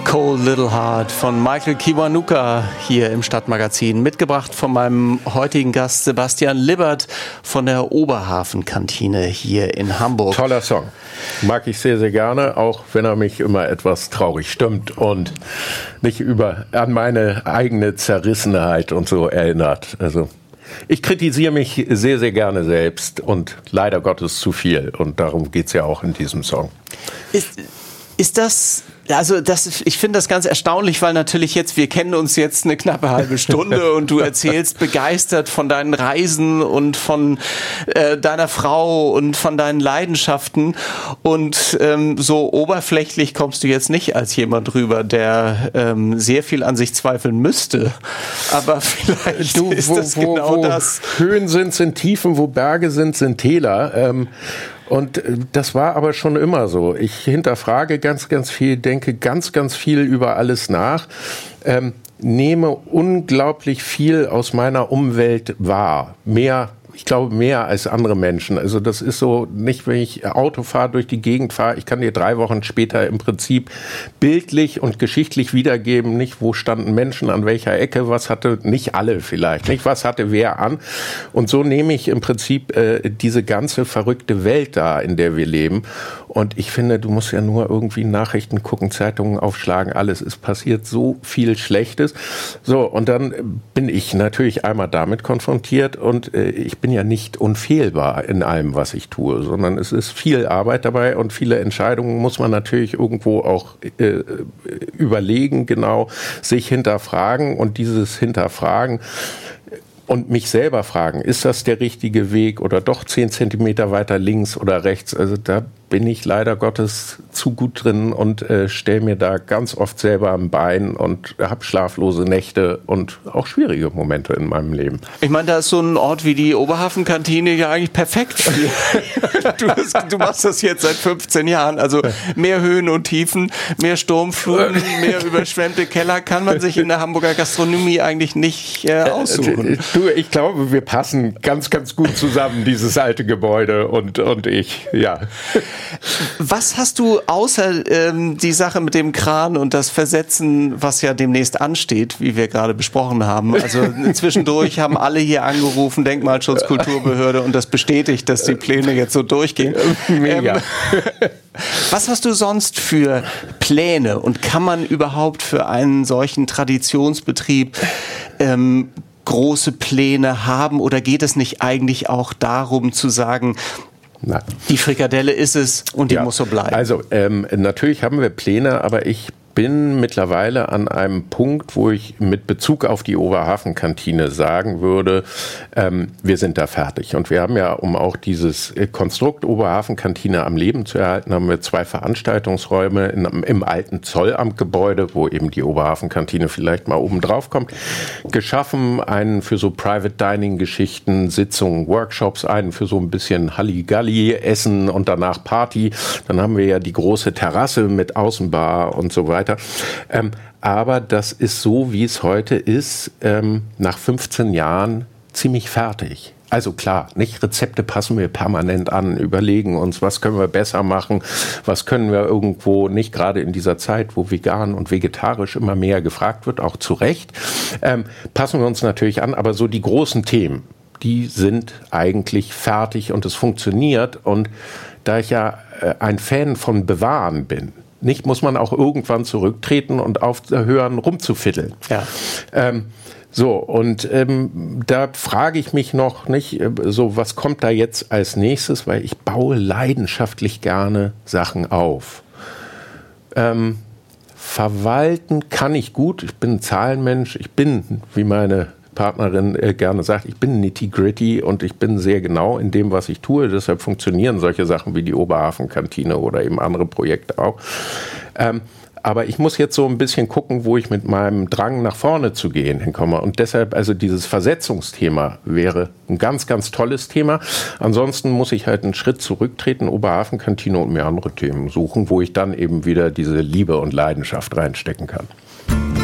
Cold Little Heart von Michael Kiwanuka hier im Stadtmagazin. Mitgebracht von meinem heutigen Gast Sebastian Libbert von der Oberhafenkantine hier in Hamburg. Toller Song. Mag ich sehr, sehr gerne, auch wenn er mich immer etwas traurig stimmt und mich an meine eigene Zerrissenheit und so erinnert. Also ich kritisiere mich sehr, sehr gerne selbst und leider Gottes zu viel. Und darum geht es ja auch in diesem Song. Ist das... Also ich finde das ganz erstaunlich, weil natürlich wir kennen uns jetzt eine knappe halbe Stunde und du erzählst begeistert von deinen Reisen und von deiner Frau und von deinen Leidenschaften und so oberflächlich kommst du jetzt nicht als jemand rüber, der sehr viel an sich zweifeln müsste. Aber vielleicht ist das genau das. Höhen sind Tiefen, wo Berge sind Täler. Und das war aber schon immer so. Ich hinterfrage ganz, ganz viel, denke ganz, ganz viel über alles nach, nehme unglaublich viel aus meiner Umwelt wahr. Ich glaube, mehr als andere Menschen. Also das ist so, nicht wenn ich Auto fahre, durch die Gegend fahre, ich kann dir 3 Wochen später im Prinzip bildlich und geschichtlich wiedergeben, nicht wo standen Menschen an welcher Ecke, was hatte, nicht alle vielleicht, nicht was hatte wer an. Und so nehme ich im Prinzip diese ganze verrückte Welt da, in der wir leben. Und ich finde, du musst ja nur irgendwie Nachrichten gucken, Zeitungen aufschlagen, alles ist passiert, so viel Schlechtes. So, und dann bin ich natürlich einmal damit konfrontiert und ich bin ja nicht unfehlbar in allem, was ich tue, sondern es ist viel Arbeit dabei und viele Entscheidungen muss man natürlich irgendwo auch überlegen, genau, sich hinterfragen und dieses Hinterfragen und mich selber fragen, ist das der richtige Weg oder doch 10 Zentimeter weiter links oder rechts? Also da bin ich leider Gottes zu gut drin und stelle mir da ganz oft selber am Bein und habe schlaflose Nächte und auch schwierige Momente in meinem Leben. Ich meine, da ist so ein Ort wie die Oberhafenkantine ja eigentlich perfekt für. Du machst das jetzt seit 15 Jahren, also mehr Höhen und Tiefen, mehr Sturmfluten, mehr überschwemmte Keller kann man sich in der Hamburger Gastronomie eigentlich nicht aussuchen. Ich glaube, wir passen ganz, ganz gut zusammen, dieses alte Gebäude und ich, ja. Was hast du außer die Sache mit dem Kran und das Versetzen, was ja demnächst ansteht, wie wir gerade besprochen haben? Also zwischendurch haben alle hier angerufen, Denkmalschutz, Kulturbehörde, und das bestätigt, dass die Pläne jetzt so durchgehen. Mega. Was hast du sonst für Pläne und kann man überhaupt für einen solchen Traditionsbetrieb große Pläne haben oder geht es nicht eigentlich auch darum zu sagen, Nein. Die Frikadelle ist es und die muss so bleiben? Also natürlich haben wir Pläne, aber ich bin mittlerweile an einem Punkt, wo ich mit Bezug auf die Oberhafenkantine sagen würde, wir sind da fertig. Und wir haben ja, um auch dieses Konstrukt Oberhafenkantine am Leben zu erhalten, haben wir 2 Veranstaltungsräume im alten Zollamtgebäude, wo eben die Oberhafenkantine vielleicht mal oben drauf kommt, geschaffen. Einen für so Private Dining Geschichten, Sitzungen, Workshops, einen für so ein bisschen Halligalli, Essen und danach Party. Dann haben wir ja die große Terrasse mit Außenbar und so weiter. Aber das ist so, wie es heute ist, nach 15 Jahren ziemlich fertig. Also klar, nicht Rezepte passen wir permanent an, überlegen uns, was können wir besser machen, was können wir irgendwo, nicht gerade in dieser Zeit, wo vegan und vegetarisch immer mehr gefragt wird, auch zu Recht, passen wir uns natürlich an, aber so die großen Themen, die sind eigentlich fertig und es funktioniert. Und da ich ja ein Fan von Bewahren bin, nicht, muss man auch irgendwann zurücktreten und aufhören, rumzufiddeln. Ja. Da frage ich mich noch nicht, was kommt da jetzt als nächstes, weil ich baue leidenschaftlich gerne Sachen auf. Verwalten kann ich gut, ich bin ein Zahlenmensch, ich bin, wie meine Partnerin gerne sagt, ich bin nitty-gritty und ich bin sehr genau in dem, was ich tue. Deshalb funktionieren solche Sachen wie die Oberhafenkantine oder eben andere Projekte auch. Aber ich muss jetzt so ein bisschen gucken, wo ich mit meinem Drang nach vorne zu gehen hinkomme. Und deshalb, also dieses Versetzungsthema wäre ein ganz, ganz tolles Thema. Ansonsten muss ich halt einen Schritt zurücktreten, Oberhafenkantine und mir andere Themen suchen, wo ich dann eben wieder diese Liebe und Leidenschaft reinstecken kann.